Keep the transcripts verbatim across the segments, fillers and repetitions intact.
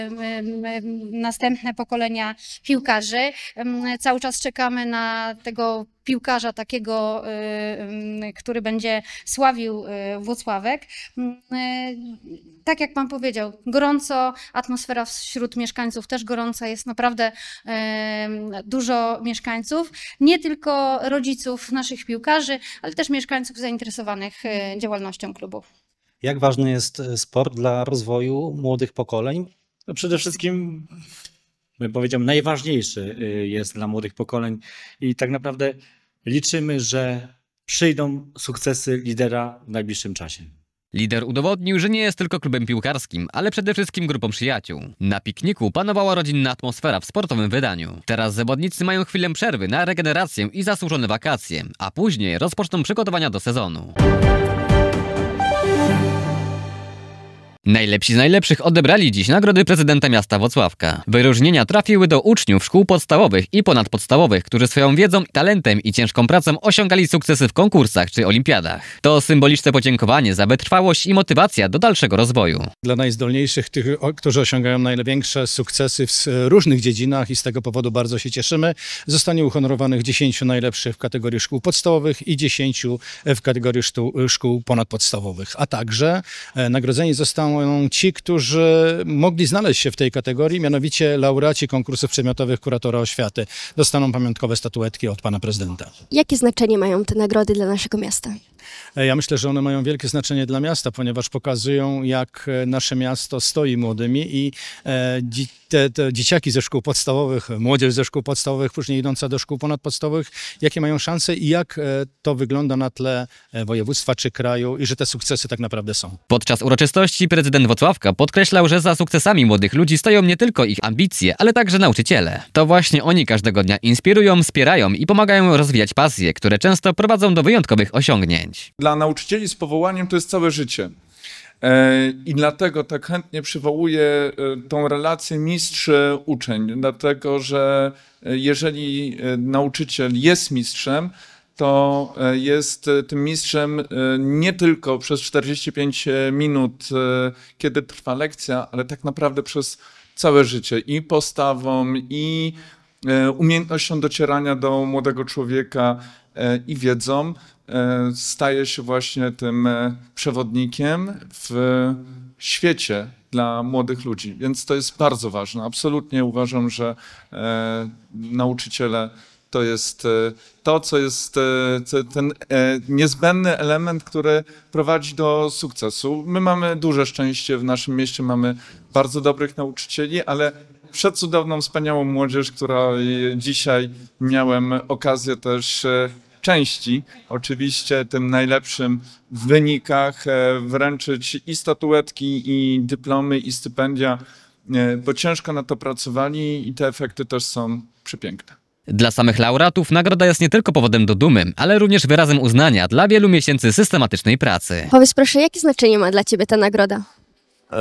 następne pokolenia piłkarzy. Cały czas czekamy na tego piłkarza takiego, który będzie sławił Włocławek. Tak jak pan powiedział, gorąco, atmosfera wśród mieszkańców też gorąca, jest naprawdę dużo mieszkańców, nie tylko rodziców naszych piłkarzy, ale też mieszkańców zainteresowanych działalnością klubu. Jak ważny jest sport dla rozwoju młodych pokoleń? No przede wszystkim, bym powiedział, najważniejszy jest dla młodych pokoleń i tak naprawdę liczymy, że przyjdą sukcesy lidera w najbliższym czasie. Lider udowodnił, że nie jest tylko klubem piłkarskim, ale przede wszystkim grupą przyjaciół. Na pikniku panowała rodzinna atmosfera w sportowym wydaniu. Teraz zawodnicy mają chwilę przerwy na regenerację i zasłużone wakacje, a później rozpoczną przygotowania do sezonu. Najlepsi z najlepszych odebrali dziś nagrody prezydenta miasta Włocławka. Wyróżnienia trafiły do uczniów szkół podstawowych i ponadpodstawowych, którzy swoją wiedzą, talentem i ciężką pracą osiągali sukcesy w konkursach czy olimpiadach. To symboliczne podziękowanie za wytrwałość i motywacja do dalszego rozwoju. Dla najzdolniejszych, tych, którzy osiągają największe sukcesy w różnych dziedzinach i z tego powodu bardzo się cieszymy, zostanie uhonorowanych dziesięciu najlepszych w kategorii szkół podstawowych i dziesięciu w kategorii szkół ponadpodstawowych, a także nagrodzeni zostaną ci, którzy mogli znaleźć się w tej kategorii, mianowicie laureaci konkursów przedmiotowych kuratora oświaty. Dostaną pamiątkowe statuetki od pana prezydenta. Jakie znaczenie mają te nagrody dla naszego miasta? Ja myślę, że one mają wielkie znaczenie dla miasta, ponieważ pokazują, jak nasze miasto stoi młodymi i te, te dzieciaki ze szkół podstawowych, młodzież ze szkół podstawowych, później idąca do szkół ponadpodstawowych, jakie mają szanse i jak to wygląda na tle województwa czy kraju i że te sukcesy tak naprawdę są. Podczas uroczystości prezydent Włocławka podkreślał, że za sukcesami młodych ludzi stoją nie tylko ich ambicje, ale także nauczyciele. To właśnie oni każdego dnia inspirują, wspierają i pomagają rozwijać pasje, które często prowadzą do wyjątkowych osiągnięć. Dla nauczycieli z powołaniem to jest całe życie. I dlatego tak chętnie przywołuję tą relację mistrz-uczeń, dlatego że jeżeli nauczyciel jest mistrzem, to jest tym mistrzem nie tylko przez czterdzieści pięć minut, kiedy trwa lekcja, ale tak naprawdę przez całe życie i postawą, i umiejętnością docierania do młodego człowieka i wiedzą. Staje się właśnie tym przewodnikiem w świecie dla młodych ludzi, więc to jest bardzo ważne. Absolutnie uważam, że e, nauczyciele to jest to, co jest e, ten e, niezbędny element, który prowadzi do sukcesu. My mamy duże szczęście w naszym mieście, mamy bardzo dobrych nauczycieli, ale przecudowną, wspaniałą młodzież, która dzisiaj miałem okazję też e, części, oczywiście tym najlepszym w wynikach wręczyć i statuetki, i dyplomy, i stypendia, bo ciężko na to pracowali i te efekty też są przepiękne. Dla samych laureatów nagroda jest nie tylko powodem do dumy, ale również wyrazem uznania dla wielu miesięcy systematycznej pracy. Powiedz proszę, jakie znaczenie ma dla ciebie ta nagroda? Yy,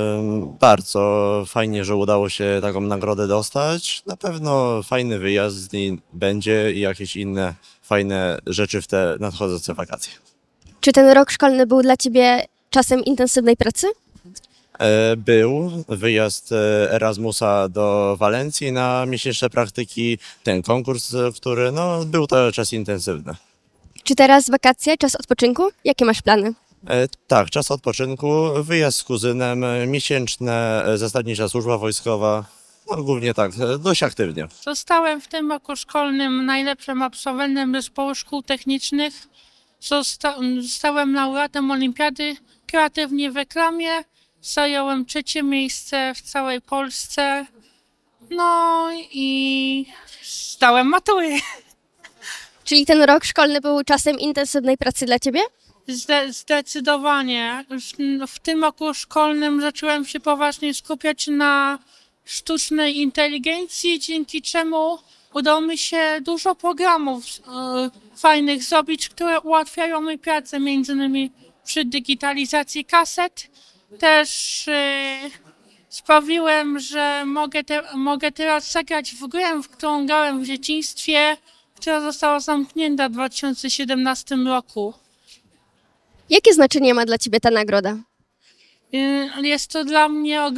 bardzo fajnie, że udało się taką nagrodę dostać. Na pewno fajny wyjazd będzie i jakieś inne fajne rzeczy w te nadchodzące wakacje. Czy ten rok szkolny był dla ciebie czasem intensywnej pracy? Yy, był wyjazd Erasmusa do Walencji na miesięczne praktyki. Ten konkurs, który no, był to czas intensywny. Czy teraz wakacje, czas odpoczynku? Jakie masz plany? E, tak, czas odpoczynku, wyjazd z kuzynem, miesięczne, zasadnicza służba wojskowa, no głównie tak, dość aktywnie. Zostałem w tym roku szkolnym najlepszym absolwentem zespołu szkół technicznych. Zosta zostałem laureatem Olimpiady Kreatywnie w Reklamie. Zająłem trzecie miejsce w całej Polsce. No i zdałem matury. Czyli ten rok szkolny był czasem intensywnej pracy dla ciebie? Zde zdecydowanie. W tym roku szkolnym zacząłem się poważnie skupiać na sztucznej inteligencji, dzięki czemu udało mi się dużo programów y, fajnych zrobić, które ułatwiają mi pracę, między innymi przy digitalizacji kaset. Też y, sprawiłem, że mogę, te mogę teraz zagrać w grę, w którą grałem w dzieciństwie, która została zamknięta w dwa tysiące siedemnastym roku. Jakie znaczenie ma dla ciebie ta nagroda? Jest to dla mnie